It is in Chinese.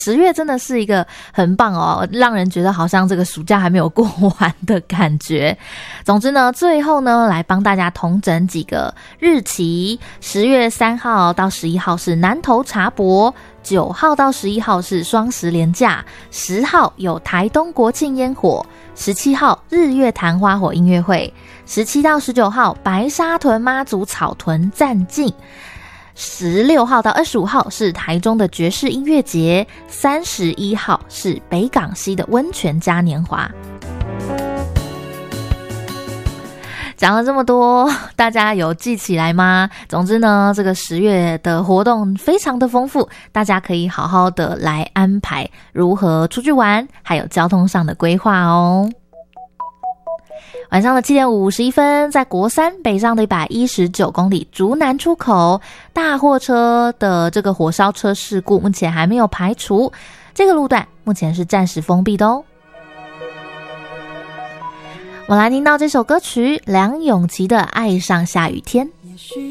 10月真的是一个很棒哦，让人觉得好像这个暑假还没有过完的感觉。总之呢，最后呢，来帮大家统整几个日期。10月3号到11号是南投茶博，9号到11号是双十连假，10号有台东国庆烟火，17号日月潭花火音乐会，17到19号白沙屯妈祖草屯战境，16号到25号是台中的爵士音乐节，31号是北港溪的温泉嘉年华。讲了这么多，大家有记起来吗？总之呢，这个10月的活动非常的丰富，大家可以好好的来安排如何出去玩，还有交通上的规划哦。晚上的7点51分，在国三北上的119公里竹南出口，大货车的这个火烧车事故目前还没有排除，这个路段目前是暂时封闭的哦。我来听到这首歌曲梁咏琪的《爱上下雨天》。